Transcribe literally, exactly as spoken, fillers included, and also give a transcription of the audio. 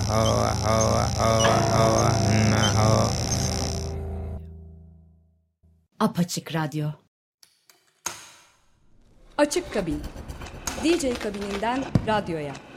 Apaçık Radyo. Açık Kabin. D J kabininden radyoya.